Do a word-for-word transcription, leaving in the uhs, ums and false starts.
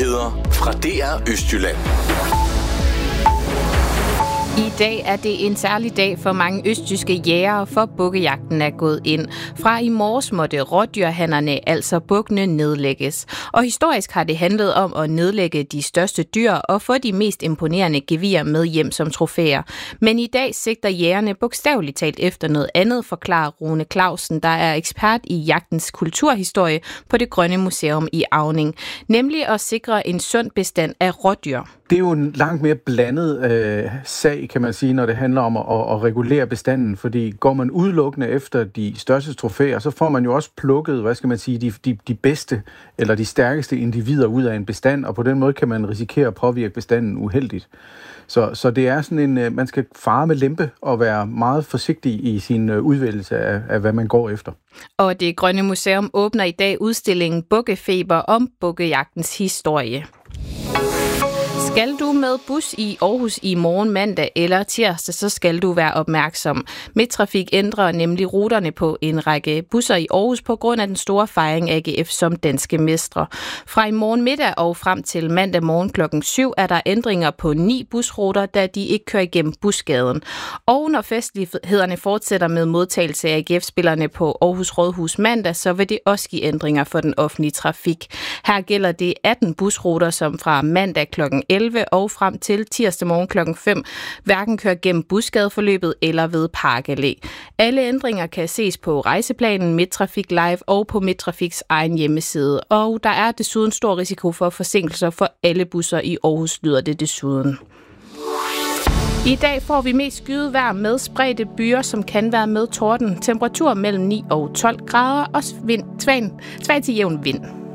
Nyheder fra D R Østjylland. I dag er det en særlig dag for mange østjyske jægere, for bukkejagten er gået ind. Fra i morges måtte rådyrhannerne, altså bukkene, nedlægges. Og historisk har det handlet om at nedlægge de største dyr og få de mest imponerende gevier med hjem som trofæer. Men i dag sigter jægerne bogstaveligt talt efter noget andet, forklarer Rune Clausen, der er ekspert i jagtens kulturhistorie på Det Grønne Museum i Auning. Nemlig at sikre en sund bestand af rådyr. Det er jo en langt mere blandet øh, sag, kan man sige, når det handler om at, at regulere bestanden, fordi går man udelukkende efter de største trofæer, så får man jo også plukket, hvad skal man sige, de, de, de bedste eller de stærkeste individer ud af en bestand, og på den måde kan man risikere at påvirke bestanden uheldigt. Så, så det er sådan en, man skal fare med lempe og være meget forsigtig i sin udvælgelse af, af, hvad man går efter. Og Det Grønne Museum åbner i dag udstillingen Bukkefeber om bukkejagtens historie. Skal du med bus i Aarhus i morgen mandag eller tirsdag, så skal du være opmærksom. Midttrafik ændrer nemlig ruterne på en række busser i Aarhus på grund af den store fejring af A G F som danske mestre. Fra i morgen middag og frem til mandag morgen klokken syv er der ændringer på ni busruter, da de ikke kører igennem Busgaden. Og når festlighederne fortsætter med modtagelse af A G F-spillerne på Aarhus Rådhus mandag, så vil det også give ændringer for den offentlige trafik. Her gælder det atten busruter, som fra mandag klokken elleve og frem til tirsdag morgen klokken fem hverken kører gennem Busgadeforløbet eller ved Park Allé. Alle ændringer kan ses på rejseplanen Midttrafik Live og på Midttrafiks egen hjemmeside. Og der er desuden stor risiko for forsinkelser for alle busser i Aarhus, lyder det desuden. I dag får vi mest skyet vejr med spredte byer, som kan være med torden. Temperatur mellem ni og tolv grader og vind, svag til jævn vind.